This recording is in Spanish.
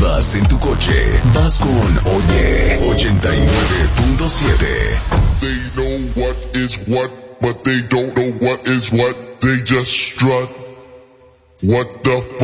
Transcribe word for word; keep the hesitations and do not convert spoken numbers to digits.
Vas en tu coche, vas con Oye ochenta y nueve punto siete. They know what is what, but they don't know what is what. They just strut. What the fuck?